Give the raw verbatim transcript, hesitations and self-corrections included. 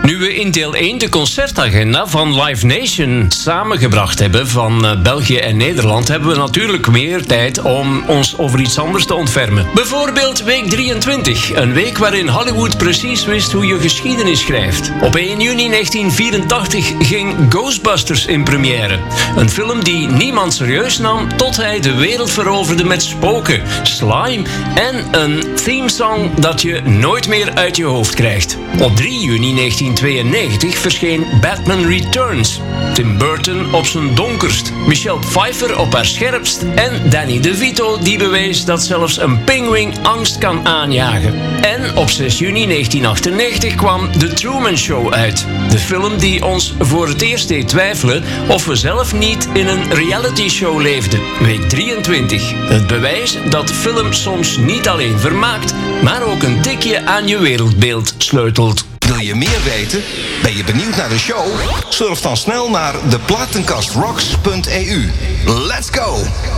Nu we in deel één de concertagenda van Live Nation samengebracht hebben van uh, België en Nederland, hebben we natuurlijk meer tijd om ons over iets anders te ontfermen. Bijvoorbeeld week drieëntwintig, een week waarin Hollywood precies wist hoe je geschiedenis schrijft. Op één juni negentien vierentachtig ging Ghostbusters in première. Een film die niemand serieus nam tot hij de wereld veroverde met spoken, slime en een themesong dat je nooit meer uit je hoofd krijgt. Op drie juni negentien tweeënnegentig verscheen Batman Returns. Tim Burton op zijn donkerst, Michelle Pfeiffer op haar scherpst en Danny DeVito die bewees dat zelfs een pinguïn angst kan aanjagen. En op zes juni negentien achtennegentig kwam The Truman Show uit. De film die ons voor het eerst deed twijfelen of we zelf niet in een reality show leefden. Week drieëntwintig. Het bewijs dat film soms niet alleen vermaakt, maar ook een tikje aan je wereldbeeld sleutelt. Wil je meer weten? Ben je benieuwd naar de show? Surf dan snel naar de platenkast rocks punt e u. Let's go!